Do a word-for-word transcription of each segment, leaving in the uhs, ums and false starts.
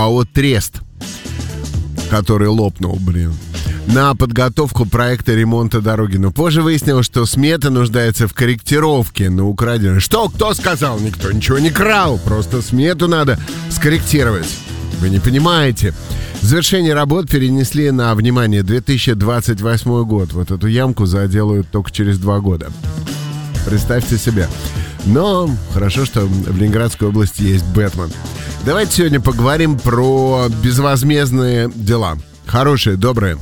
АО «Трест», который лопнул, блин, на подготовку проекта ремонта дороги. Но позже выяснилось, что смета нуждается в корректировке на украденную. Что? Кто сказал? Никто ничего не крал. Просто смету надо скорректировать. Вы не понимаете. Завершение работ перенесли на, внимание, две тысячи двадцать восьмой год. Вот эту ямку заделают только через два года. Представьте себе. Но хорошо, что в Ленинградской области есть Бэтмен. Давайте сегодня поговорим про безвозмездные дела. Хорошие, добрые.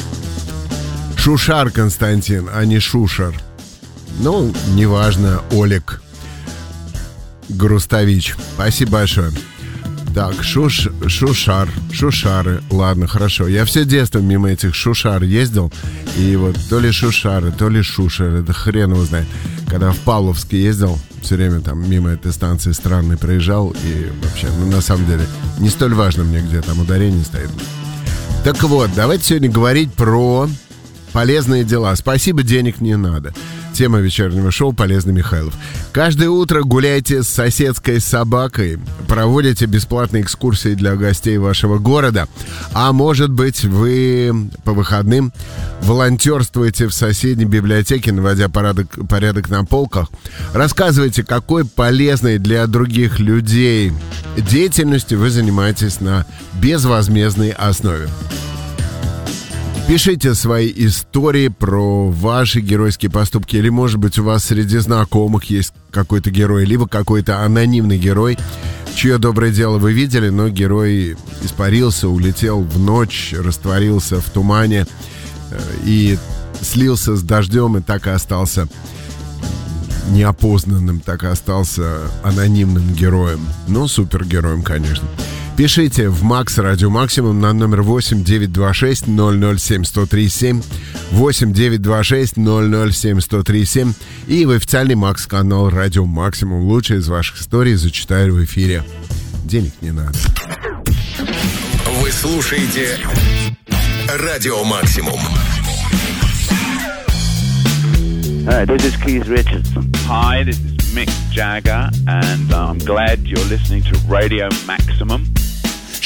Шушар Константин, а не Шушар. Ну, неважно, Олег Грустович. Спасибо большое. Так, шуш, Шушар, Шушары. Ладно, хорошо. Я все детство мимо этих Шушар ездил. И вот то ли Шушары, то ли Шушары. Да хрен его знает. Когда в Павловск ездил, все время там мимо этой станции странный проезжал. И вообще, ну на самом деле, не столь важно мне, где там ударение стоит. Так вот, давайте сегодня говорить про полезные дела. Спасибо, денег не надо. Тема вечернего шоу «Полезный Михайлов». Каждое утро гуляйте с соседской собакой, проводите бесплатные экскурсии для гостей вашего города. А может быть, вы по выходным волонтерствуете в соседней библиотеке, наводя порядок, порядок на полках. Рассказывайте, какой полезной для других людей деятельностью вы занимаетесь на безвозмездной основе. Пишите свои истории про ваши геройские поступки. Или, может быть, у вас среди знакомых есть какой-то герой, либо какой-то анонимный герой, чье доброе дело вы видели, но герой испарился, улетел в ночь, растворился в тумане и слился с дождем, и так и остался неопознанным, так и остался анонимным героем. Ну, супергероем, конечно. Пишите в Макс Радио Максимум на номер восемь девятьсот двадцать шесть ноль ноль семь сто три семь, восемь девятьсот двадцать шесть ноль ноль семь сто три семь и в официальный Макс-канал Радио Максимум. Лучшие из ваших историй зачитаю в эфире. Денег не надо. Вы слушаете Радио Максимум. Hi, this is Keith Richardson. Hi, this is Mick Jagger, and I'm glad you're listening to Radio Maximum.